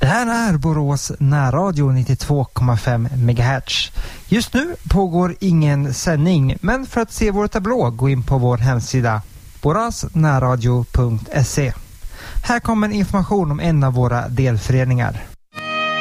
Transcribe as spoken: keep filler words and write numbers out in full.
Det här är Borås närradio nittiotvå komma fem megahertz. Just nu pågår ingen sändning, men för att se vår tablå gå in på vår hemsida boråsnärradio punkt se. Här kommer information om en av våra delföreningar.